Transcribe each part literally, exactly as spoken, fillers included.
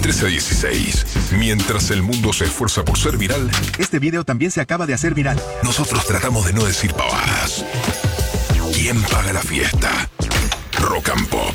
trece a dieciséis. Mientras el mundo se esfuerza por ser viral, este video también se acaba de hacer viral. Nosotros tratamos de no decir pavadas. ¿Quién paga la fiesta? Rock and Pop.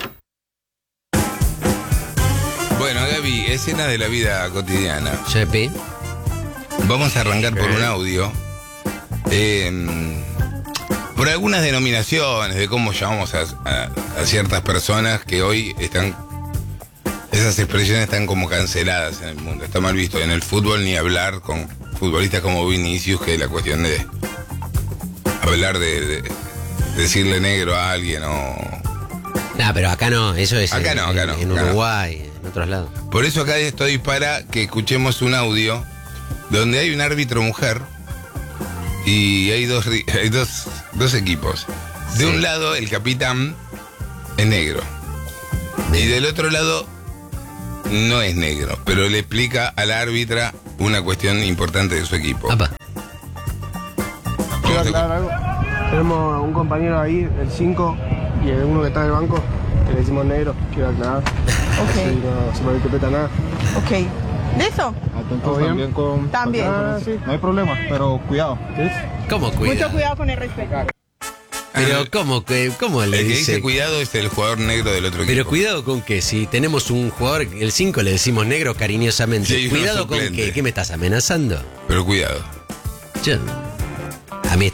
Bueno, Gaby, escena de la vida cotidiana. Chepi. Vamos a arrancar por un audio. Eh, por algunas denominaciones de cómo llamamos a, a, a ciertas personas que hoy están... Esas expresiones están como canceladas en el mundo. Está mal visto en el fútbol ni hablar con futbolistas como Vinicius, que es la cuestión de hablar de, de, de decirle negro a alguien o... No, pero acá no, eso es acá en, no, acá no, en acá Uruguay, no. En otros lados. Por eso acá estoy para que escuchemos un audio donde hay un árbitro mujer y hay dos, hay dos, dos equipos. De sí. Un lado el capitán es negro. Bien. Y del otro lado no es negro, pero le explica a la árbitra una cuestión importante de su equipo. Apa. Quiero aclarar algo. Tenemos un compañero ahí, el cinco, y el uno que está en el banco, que le decimos negro. Quiero aclarar. Ok. Así no se me interpreta nada. Ok. ¿Listo? Atentos también con... También. Ah, sí. No hay problema, pero cuidado. ¿Sí? ¿Cómo cuidado? Mucho cuidado con el respeto. Pero ¿cómo, que, cómo le el que dice? dice cuidado es el jugador negro del otro equipo. Pero cuidado con qué, si tenemos un jugador, el cinco le decimos negro cariñosamente. Sí, cuidado con qué, ¿qué me estás amenazando? Pero cuidado. Yo...